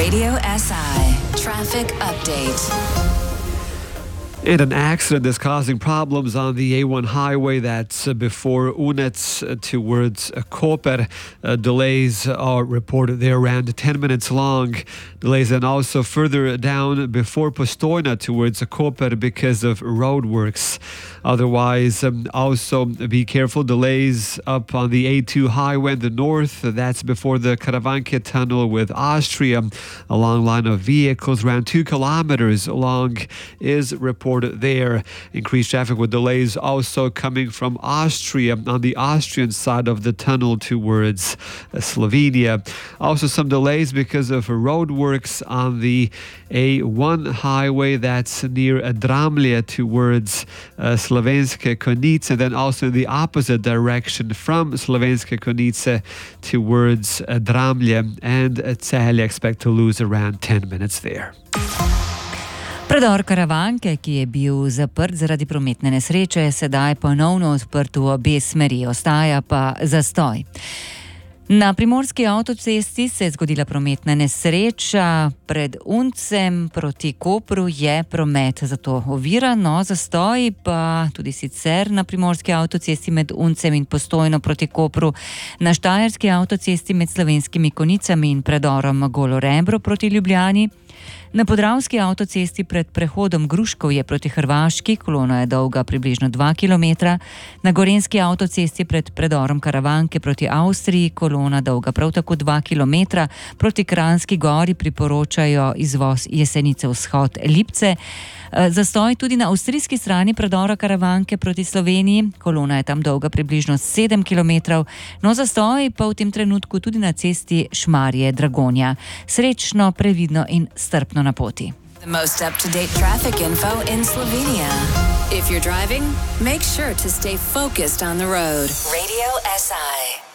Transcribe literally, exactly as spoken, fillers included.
Radio S I Traffic Update. And an accident is causing problems on the A one highway that's uh, before Unets uh, towards uh, Koper. Uh, delays are reported there around ten minutes long. Delays and also further down before Postojna towards uh, Koper because of road works. Otherwise, um, also be careful. Delays up on the A two highway in the north. That's before the Karavanke tunnel with Austria. A long line of vehicles around two kilometers long is reported there. Increased traffic with delays also coming from Austria on the Austrian side of the tunnel towards uh, Slovenia. Also some delays because of road works on the A one highway that's near Dramlje towards uh, Slovenske Konjice, and then also in the opposite direction from Slovenske Konjice towards uh, Dramlje and uh, Celje. Expect to lose around ten minutes there. Predor Karavanke, ki je bil zaprt zaradi prometne nesreče, je sedaj ponovno odprt v obe smeri, ostaja pa zastoj. Na primorski avtocesti se je zgodila prometna nesreča. Pred Uncem proti Kopru je promet zato oviran, no zastoj pa tudi sicer na primorski avtocesti med Uncem in Postojno proti Kopru, na štajerski avtocesti med Slovenskimi Konjicami in predorom Golo Rebro proti Ljubljani. Na podravski avtocesti pred prehodom Gruškovje proti Hrvaški, kolona je dolga približno dva kilometra. Na gorenski avtocesti pred predorom Karavanke proti Avstriji, kolona dolga prav tako dva kilometra. Proti Kranjski gori priporočajo izvoz Jesenice vzhod Lipce. Zastoj tudi na avstrijski strani predora Karavanke proti Sloveniji, kolona je tam dolga približno sedem kilometrov, no zastoj pa v tem trenutku tudi na cesti Šmarje-Dragonja. Srečno, previdno in strpno na poti. The most up-to-date traffic info in Slovenia. If you're driving, make sure to stay focused on the road. Radio S I.